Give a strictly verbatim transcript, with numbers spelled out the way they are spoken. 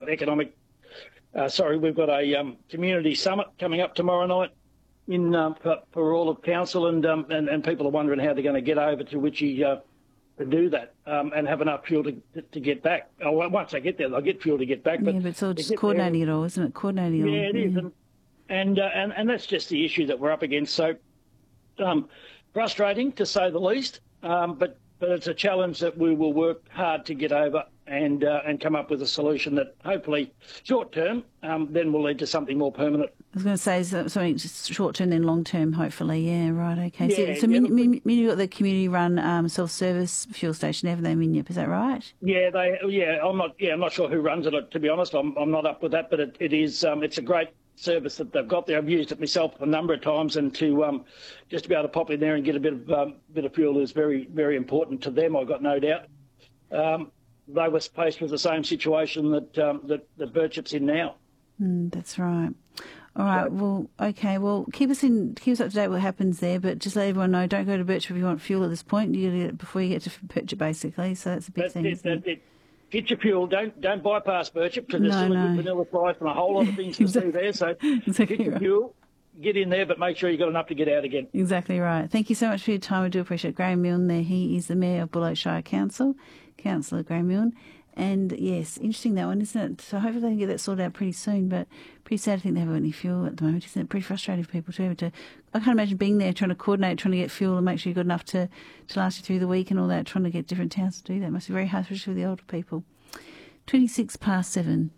economic. Uh, sorry, we've got a um, community summit coming up tomorrow night in um, for, for all of council, and, um, and and people are wondering how they're going to get over to Witchy uh, to do that um, and have enough fuel to to get back. Oh, well, once they get there, they'll get fuel to get back. But yeah, but it's all just coordinating there, it all, isn't it? Coordinating it all. Yeah, it is, and and, uh, and and that's just the issue that we're up against. So um, frustrating to say the least, um, but but it's a challenge that we will work hard to get over and uh, and come up with a solution that hopefully short term um, then will lead to something more permanent. I was going to say something short term then long term, hopefully. Yeah, right. Okay. Yeah, so so yeah, Min, Min, Min, you've got the community run um, self service fuel station, haven't they, Minyip? Is that right? Yeah, they. Yeah, I'm not. Yeah, I'm not sure who runs it. To be honest, I'm I'm not up with that. But it, it is. Um, it's a great service that they've got there. I've used it myself a number of times, and to um, just to be able to pop in there and get a bit of um, bit of fuel is very very important to them. I've got no doubt. Um, they were faced with the same situation that um, that, that Birchip's in now. Mm, that's right. All right. Well, okay. Well, keep us in, keep us up to date what happens there. But just let everyone know, don't go to Birchip if you want fuel at this point. You get it before you get to Birchip, basically. So that's a big That's thing. it, that's it. Get your fuel. Don't don't bypass Birchip because there's No, still a no. good vanilla fry from a whole lot of things to Exactly. do there. So Exactly get your right. fuel, get in there, but make sure you've got enough to get out again. Exactly right. Thank you so much for your time. I do appreciate it. Graham Milne there. He is the Mayor of Buller Shire Council, Councillor Graham Milne. And yes, interesting that one, isn't it? So hopefully they can get that sorted out pretty soon. But pretty sad to think they haven't got any fuel at the moment, isn't it? Pretty frustrating for people too. To, I can't imagine being there trying to coordinate, trying to get fuel and make sure you've got enough to, to last you through the week and all that, trying to get different towns to do that. It must be very hard, especially for the older people. twenty-six past seven.